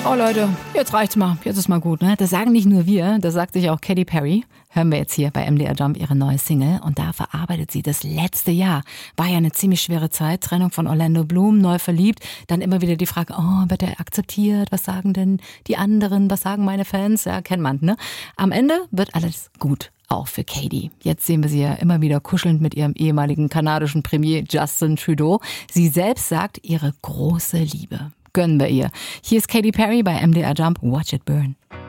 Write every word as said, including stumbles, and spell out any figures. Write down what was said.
Oh Leute, jetzt reicht's mal. Jetzt ist mal gut, ne? Das sagen nicht nur wir, das sagt sich auch Katy Perry. Hören wir jetzt hier bei M D R Jump ihre neue Single und da verarbeitet sie das letzte Jahr. War ja eine ziemlich schwere Zeit, Trennung von Orlando Bloom, neu verliebt, dann immer wieder die Frage, oh, wird er akzeptiert? Was sagen denn die anderen? Was sagen meine Fans? Ja, kennt man, ne? Am Ende wird alles gut. Auch für Katy. Jetzt sehen wir sie ja immer wieder kuschelnd mit ihrem ehemaligen kanadischen Premier Justin Trudeau. Sie selbst sagt, ihre große Liebe gönnen wir ihr. Hier ist Katy Perry bei M D R Jump. Watch it burn.